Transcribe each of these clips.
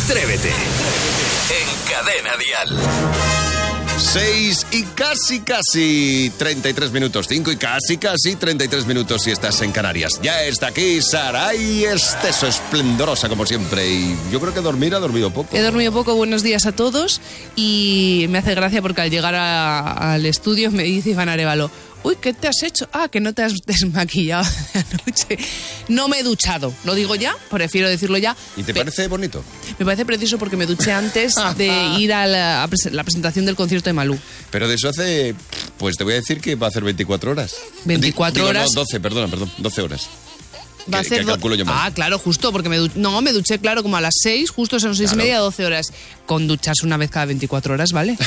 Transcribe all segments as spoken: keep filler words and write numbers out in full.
Atrévete. En Cadena Dial. seis y casi, casi treinta y tres minutos. cinco y casi, casi treinta y tres minutos si estás en Canarias. Ya está aquí Saray Esteso, esplendorosa como siempre. Y yo creo que dormir ha dormido poco. He dormido poco, buenos días a todos. Y me hace gracia porque al llegar a, al estudio me dice Iván Arévalo: uy, ¿qué te has hecho? Ah, que no te has desmaquillado de anoche. No me he duchado, lo digo ya, prefiero decirlo ya. ¿Y te parece bonito? Me parece preciso porque me duché antes de ir a la, a la presentación del concierto de Malú. Pero de eso hace, pues te voy a decir que va a hacer veinticuatro horas. veinticuatro Digo, horas. No, doce, perdona, perdón, doce horas. Va a que, hacer que calculo yo mal. Ah, claro, justo, porque me du... no, me duché, claro, como a las seis, justo son seis Claro. y media, doce horas. Con ducharse una vez cada veinticuatro horas, ¿vale?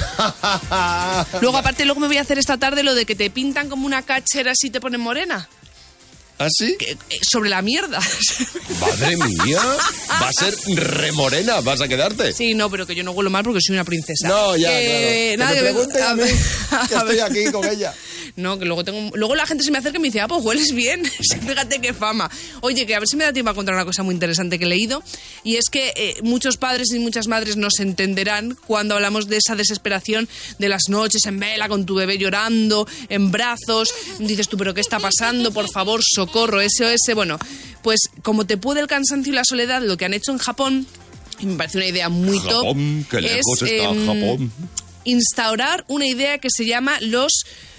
Luego, aparte, luego me voy a hacer esta tarde lo de que te pintan como una cachera así te ponen morena. ¿Ah, sí? Que, eh, sobre la mierda. Madre mía, va a ser remorena, vas a quedarte. Sí, no, pero que yo no huelo mal porque soy una princesa. No, ya, que, claro. Que nada, me pregunten a mí, que a estoy ver. aquí con ella. No, que luego tengo... Luego la gente se me acerca y me dice: ah, pues hueles bien. Fíjate qué fama. Oye, que a ver si me da tiempo a contar una cosa muy interesante que he leído. Y es que eh, muchos padres y muchas madres nos entenderán cuando hablamos de esa desesperación de las noches en vela con tu bebé llorando, en brazos. Dices tú, ¿pero qué está pasando? Por favor, socorro, S O S. Bueno, pues como te puede el cansancio y la soledad, lo que han hecho en Japón, y me parece una idea muy top, Japón, qué lejos es está em, Japón. instaurar una idea que se llama los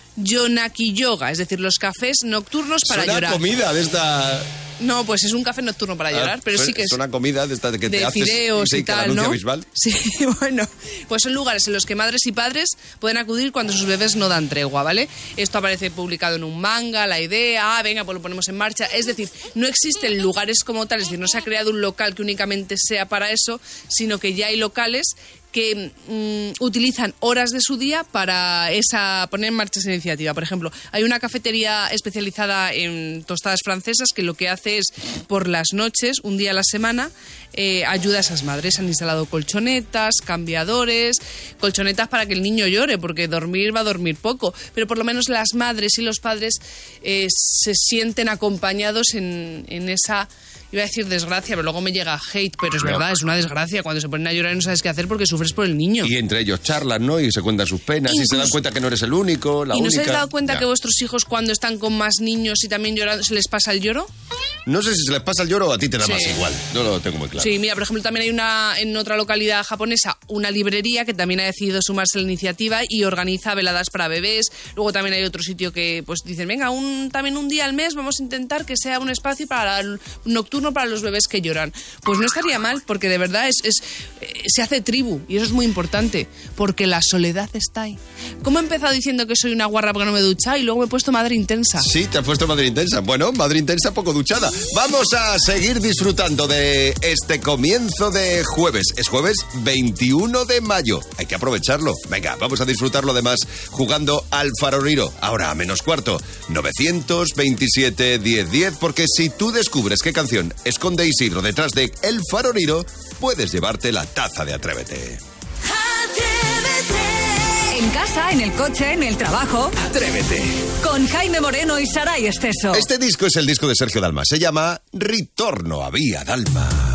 Yonaki Yoga, es decir, los cafés nocturnos para Suena llorar. comida de esta... No, pues es un café nocturno para llorar, Ah, pero sí que es una comida de esta que te de haces fideos sí, y que la tal, anuncia ¿no? Bisbal. Sí, bueno, pues son lugares en los que madres y padres pueden acudir cuando sus bebés no dan tregua, ¿vale? Esto aparece publicado en un manga, la idea, ah, venga, pues lo ponemos en marcha. Es decir, no existen lugares como tal, es decir, no se ha creado un local que únicamente sea para eso, sino que ya hay locales que mm, utilizan horas de su día para esa poner en marcha esa iniciativa. Por ejemplo, hay una cafetería especializada en tostadas francesas que lo que hace es, por las noches, un día a la semana, eh, ayuda a esas madres. Han instalado colchonetas, cambiadores, colchonetas para que el niño llore, porque dormir va a dormir poco, pero por lo menos las madres y los padres eh, se sienten acompañados en, en esa... Iba a decir desgracia, pero luego me llega hate, pero es No. verdad, es una desgracia cuando se ponen a llorar y no sabes qué hacer porque sufres por el niño. Y entre ellos charlan, ¿no? Y se cuentan sus penas y se dan Incluso- cuenta que no eres el único, la ¿Y no única. os habéis dado cuenta Ya. que vuestros hijos cuando están con más niños y también llorando se les pasa el lloro? No sé si se les pasa el lloro o a ti te da Sí. más igual. No lo tengo muy claro. Sí, mira, por ejemplo, también hay una en otra localidad japonesa, una librería que también ha decidido sumarse a la iniciativa y organiza veladas para bebés. Luego también hay otro sitio que pues dicen, venga, un, también un día al mes vamos a intentar que sea un espacio para nocturno para los bebés que lloran. Pues no estaría mal, porque de verdad es, es eh, se hace tribu y eso es muy importante, porque la soledad está ahí. ¿Cómo he empezado diciendo que soy una guarra porque no me he duchado y luego me he puesto madre intensa? Sí, te has puesto madre intensa. Bueno, madre intensa poco duchada. Vamos a seguir disfrutando de este comienzo de jueves. Es jueves veintiuno de mayo. Hay que aprovecharlo. Venga, vamos a disfrutarlo además jugando al faroliro. Ahora a menos cuarto. novecientos veintisiete diez diez. Porque si tú descubres qué canción esconde Isidro detrás de El Faroliro, puedes llevarte la taza de Atrévete. En casa, en el coche, en el trabajo. Atrévete. Con Jaime Moreno y Saray Esteso. Este disco es el disco de Sergio Dalma. Se llama Ritorno a Vía Dalma.